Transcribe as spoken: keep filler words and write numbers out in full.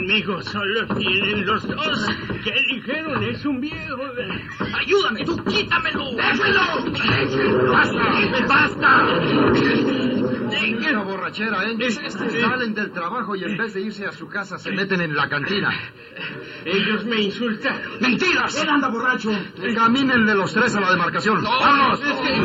conmigo solo tienen los dos. ¿Qué dijeron? Es un viejo. ¡Ayúdame, tú! ¡Quítamelo! ¡Déjelo! ¡Déjelo! ¡Basta! ¡Basta! Una borrachera, ¿eh? Salen del trabajo y en vez de irse a su casa se meten en la cantina. Ellos me insultaron. ¡Mentiras! Él anda borracho. Caminen de los tres a la demarcación. ¡Vamos!